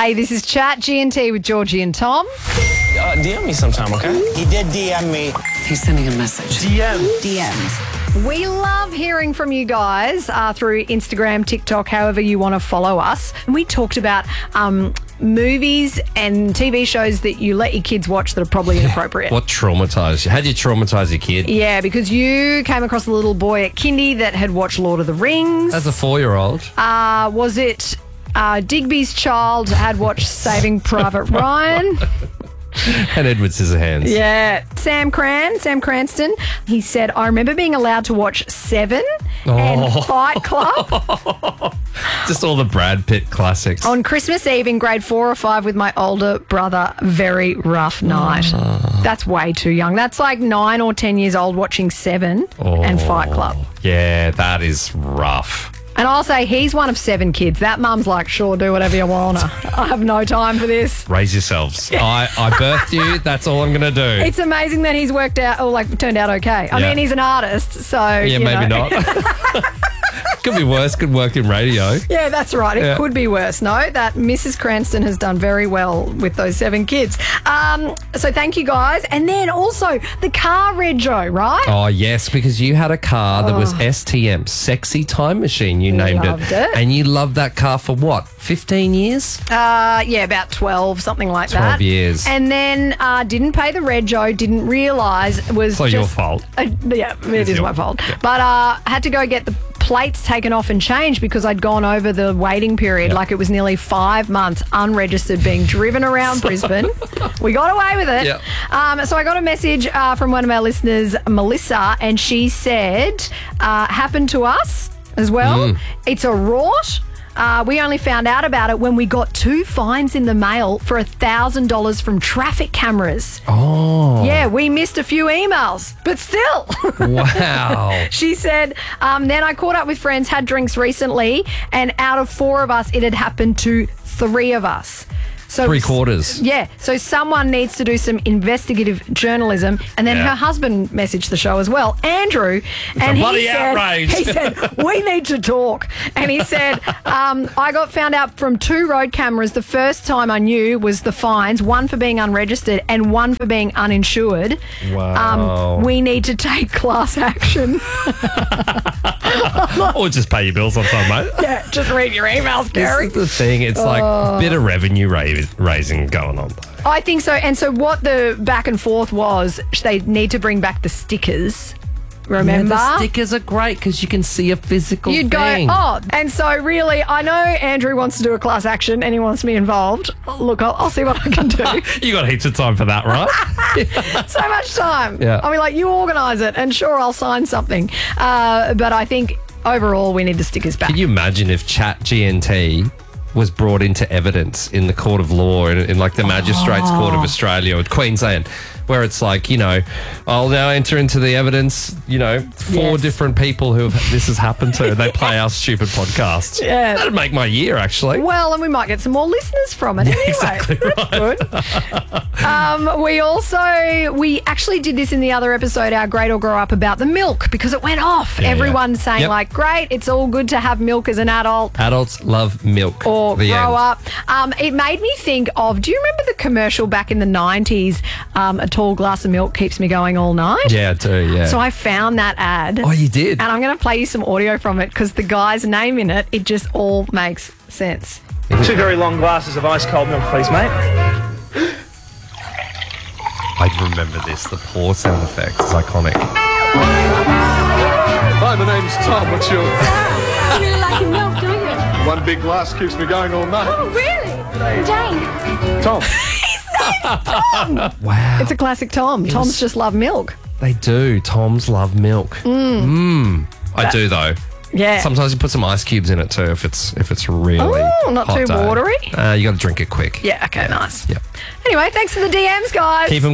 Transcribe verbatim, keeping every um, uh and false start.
Hey, this is Chat G and T with Georgie and Tom. Uh, D M me sometime, okay? He did D M me. He's sending a message. D M. D Ms. We love hearing from you guys uh, through Instagram, TikTok, however you want to follow us. And we talked about um, movies and T V shows that you let your kids watch that are probably inappropriate. What traumatised you? How did you traumatise your kid? Yeah, because you came across a little boy at kindy that had watched Lord of the Rings. As a four-year-old. Uh, was it uh, Digby's child had watched Saving Private Ryan? And Edward Scissorhands. Yeah. Sam Cran, Sam Cranston, he said, I remember being allowed to watch Seven and Oh. Fight Club Just all the Brad Pitt classics. on Christmas Eve in grade four or five with my older brother. Very rough night. That's way too young. That's like nine or ten years old watching Seven and Fight Club. Yeah, that is rough. And I'll say he's one of seven kids. That mum's like, sure, do whatever you want. I have no time for this. Raise yourselves. I, I birthed you. That's all I'm going to do. It's amazing that he's worked out, or like turned out okay. I Yeah. mean, he's an artist, so yeah, you maybe know. not. Could be worse. Could work in radio. Yeah, that's right. It Yeah. could be worse. No, that Missus Cranston has done very well with those seven kids. Um, so thank you guys. And then also the car rego, right? Oh, yes, because you had a car that was S T M, Sexy Time Machine, you named Loved it. it. And you loved that car for what, fifteen years? Uh, yeah, about twelve, something like that. twelve years. And then uh, didn't pay the rego, didn't realise it was It's not just... your fault. Uh, yeah, it It's is your- my fault. yeah. But uh, had to go get the plates taken off and changed because I'd gone over the waiting period. Yeah. Like it was nearly five months unregistered being driven around Brisbane. We got away with it. Yeah. Um, so I got a message uh, from one of our listeners, Melissa, and she said, uh, happened to us as well. Mm. It's a rort. Uh, we only found out about it when we got two fines in the mail for one thousand dollars from traffic cameras. Oh. Yeah, we missed a few emails, but still. Wow. She said, um, then I caught up with friends, had drinks recently, and out of four of us, it had happened to three of us. So Three quarters. Yeah, so someone needs to do some investigative journalism. And then Yeah. her husband messaged the show as well, Andrew. And bloody he said, outrage. he said, we need to talk. And he said, um, I got found out from two road cameras. The first time I knew was the fines, one for being unregistered and one for being uninsured. Wow. Um, we need to take class action. Or just pay your bills on time, mate. Yeah, just read your emails, This Gary. is the thing. It's like a bit of revenue ra- raising going on, though. I think so. And so what the back and forth was, they need to bring back the stickers. Remember? Yeah, the stickers are great because you can see a physical You'd thing. go, oh. And so really, I know Andrew wants to do a class action and he wants me involved. Look, I'll, I'll see what I can do. You got heaps of time for that, right? So much time. Yeah. I'll be like, you organise it and sure, I'll sign something. Uh, but I think overall, we need the stickers back. Can you imagine if Chat G N T was brought into evidence in the court of law, in, in like the Magistrates Court of Australia or Queensland, where it's like, you know, I'll now enter into the evidence, you know, four Yes. different people who have, this has happened to. They play our stupid podcast. Yeah. That'd make my year, actually. Well, and we might get some more listeners from it anyway. exactly That's good. um, we also, we actually did this in the other episode, our Great or Grow Up, about the milk because it went off. Yeah, Everyone's yeah. saying Yep. like, great, it's all good to have milk as an adult. Adults love milk. Or The grow end. up. Um, it made me think of, do you remember the commercial back in the nineties, um, a tall glass of milk keeps me going all night? Yeah, I do, yeah. So I found that ad. Oh, you did? And I'm going to play you some audio from it because the guy's name in it, it just all makes sense. Two very long glasses of ice cold milk, please, mate. I remember this. The pour sound effect is iconic. Hi, my name's Tom. What's yours? You really like your milk, don't you? One big glass keeps me going all night. Oh, really? Jane. Tom. Wow. It's a classic Tom. Toms just love milk. They do. Toms love milk. Mmm. I do, though. Yeah. Sometimes you put some ice cubes in it too if it's if it's really Oh, not hot too day. watery? Uh, you got to drink it quick. Yeah, okay, nice. Yep. Anyway, thanks for the D Ms, guys. Keep 'em